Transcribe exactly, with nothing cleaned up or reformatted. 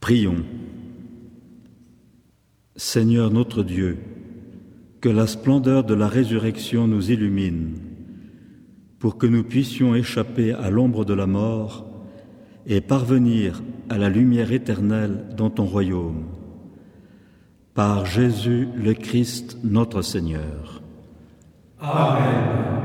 Prions. Seigneur notre Dieu, que la splendeur de la résurrection nous illumine, pour que nous puissions échapper à l'ombre de la mort et parvenir à la lumière éternelle dans ton royaume. Par Jésus le Christ notre Seigneur. Amen.